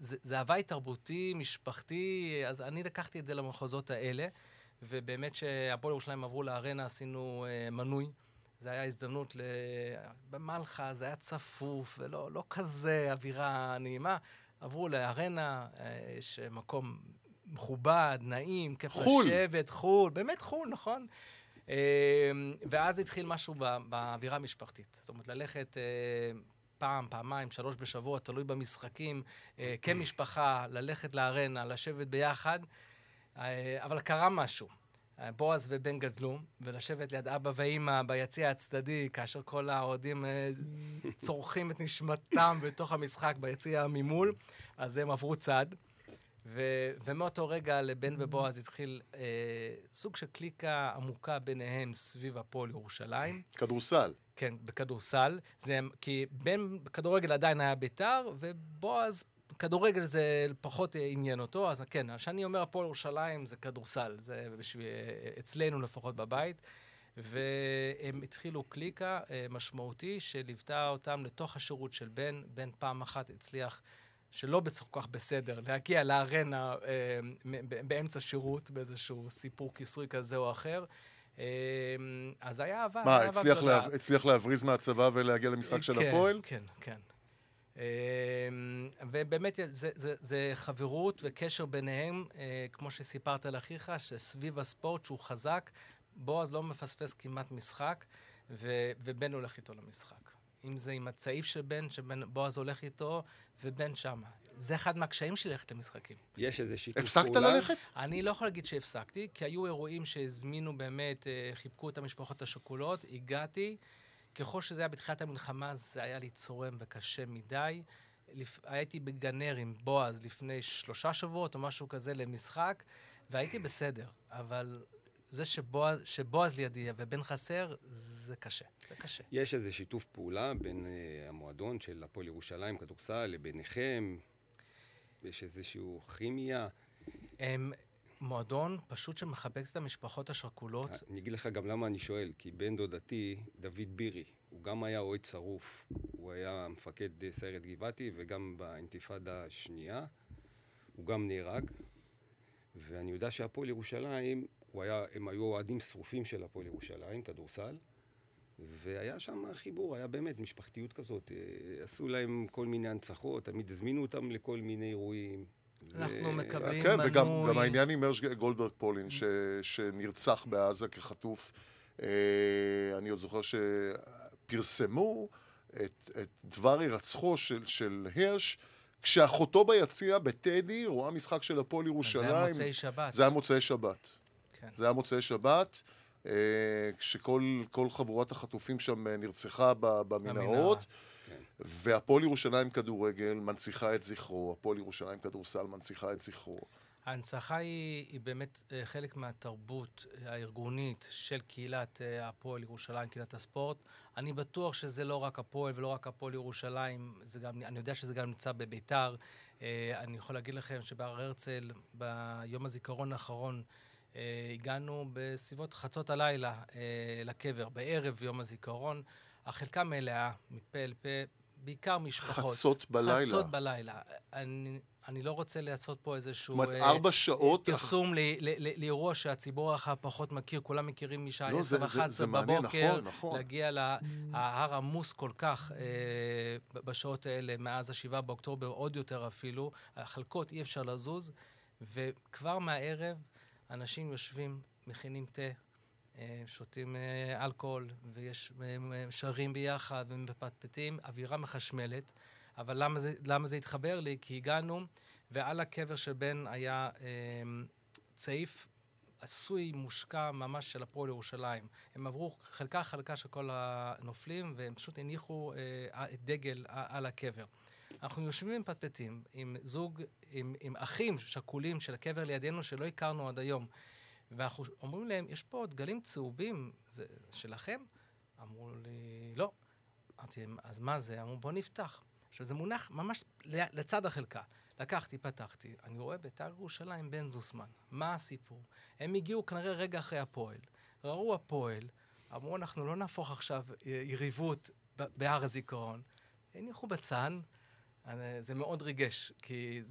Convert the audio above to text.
זה הווי תרבותי, משפחתי, אז אני לקחתי את זה למחוזות האלה, ובאמת שהפועל ירושלים עברו לארנה, עשינו מנוי. זה היה הזדמנות במלחה, זה היה צפוף, ולא כזה אווירה נעימה. עברו לארנה, יש מקום מכובד, נעים, כיף לשבת, חול, באמת חול, נכון? ואז התחיל משהו באווירה המשפחתית. זאת אומרת, ללכת פעם, פעמיים, 3 בשבוע, תלוי במשחקים, כמשפחה, ללכת לארנה, לשבת ביחד. אבל קרה משהו. בועז ובן גדלו, ולשבת ליד אבא ואמא ביציע הצדדי, כאשר כל האוהדים צורכים את נשמתם בתוך המשחק ביציע ממול, אז הם עברו צד. ומאותו רגע לבן ובועז התחיל סוג של קליקה עמוקה ביניהם סביב הפועל ירושלים. כדורסל. כן, בכדורסל. כי בן בכדורגל עדיין היה בית"ר, ובועז כדורגל זה פחות עניין אותו, אז כן, כשאני אומר הפועל ירושלים זה כדורסל, זה אצלנו לפחות בבית, והם התחילו קליקה משמעותי שליוותה אותם לתוך השירות של בן פעם אחת הצליח שלא כל כך בסדר, להגיע לארנה באמצע שירות, באיזשהו סיפור כיסוי כזה או אחר. אז היה אהבה. מה, הצליח להבריז מהצבא ולהגיע למשחק של הפועל? כן, כן. ובאמת זה חברות וקשר ביניהם, כמו שסיפרת לאחיך, שסביב הספורט שהוא חזק, בועז לא מפספס כמעט משחק, ובן הולך איתו למשחק. אם זה עם הצעיף של בן, שבועז הולך איתו, ובן שמה. זה אחד מהקשיים שלי ללכת למשחקים. יש איזה שיתוף פעולה? הפסקת ללכת? אני לא יכול להגיד שהפסקתי, כי היו אירועים שהזמינו באמת, חיבקו את המשפחות השכולות, הגעתי, ככל שזה היה בתחילת המלחמה, זה היה לי צורם וקשה מדי. הייתי בגנר עם בועז לפני 3 שבועות או משהו כזה למשחק, והייתי בסדר, אבל זה שבועז לידי ובן חסר, זה קשה, זה קשה. יש איזה שיתוף פעולה בין המועדון של הפועל ירושלים, כדורסל, לביניכם? יש איזשהו כימיה? מועדון פשוט שמחבק את המשפחות השכולות. אני אגיד לך גם למה אני שואל, כי בן דודתי, דוד בירי, הוא גם היה אוהד שרוף. הוא היה מפקד סיירת גבעתי, וגם באינתיפאדה השנייה. הוא גם נהרג. ואני יודע שהפועל ירושלים, הם היו אוהדים שרופים של הפועל ירושלים, כדורסל. והיה שם חיבור, היה באמת משפחתיות כזאת. עשו להם כל מיני הנצחות, תמיד הזמינו אותם לכל מיני אירועים. אנחנו מקבלים כן, מנוי. וגם העניין עם מרש גולדברג פולין, שנרצח בעזה כחטוף. אני עוד זוכר שפרסמו את דבר הירצחו של הרש, כשאחותו ביציע בטדי רואה משחק של הפועל ירושלים. זה היה מוצאי שבת. זה היה מוצאי שבת. כן. זה היה מוצאי שבת, כשכל חבורת החטופים שם נרצחה במנהרות. והפועל ירושלים כדורגל מנציחה את זכרו, הפועל ירושלים כדורסל מנציחה את זכרו. ההנצחה היא באמת חלק מהתרבות הארגונית של קהילת הפועל ירושלים, קהילת הספורט. אני בטוח שזה לא רק הפועל ולא רק הפועל ירושלים, אני יודע שזה גם נמצא בביתר. אני יכול להגיד לכם שבהר הרצל, ביום הזיכרון האחרון, הגענו בסביבות חצות הלילה לקבר, בערב יום הזיכרון. החלקה מלאה, מפה אל פה, בעיקר משפחות. חצות בלילה. חצות בלילה. אני לא רוצה לעשות פה איזשהו... זאת אומרת, 4 שעות... פרסום לאירוע שהציבור הרחב פחות מכיר, כולם מכירים משעה 10:11 בבוקר, להגיע להר עמוס כל כך בשעות האלה, מאז ה7 באוקטובר, עוד יותר אפילו. החלקות אי אפשר לזוז, וכבר מהערב אנשים יושבים, מכינים תה, שותים אלכוהול, ויש שרים ביחד ומפטפטים, אווירה מחשמלת. אבל למה זה התחבר לי? כי הגענו, ועל הקבר של בן היה צעיף עשוי מושקע ממש של הפועל ירושלים. הם עברו חלקה של כל הנופלים, והם פשוט הניחו דגל על הקבר. אנחנו יושבים עם פטפטים, עם זוג, עם אחים שכולים של הקבר לידינו שלא הכרנו עד היום. ואנחנו אומרים להם, יש פה דגלים צהובים, זה שלכם? אמרו לי, לא. אמרתי, אז מה זה? אמרו, בוא נפתח. עכשיו, זה מונח ממש לצד החלקה. לקחתי, פתחתי, אני רואה בית"ר ירושלים בן זוסמן. מה הסיפור? הם הגיעו כנראה רגע אחרי הפועל. ראו הפועל, אמרו, אנחנו לא נהפוך עכשיו יריבות בהר הזיכרון. הניחו בצד, זה מאוד ריגש, כי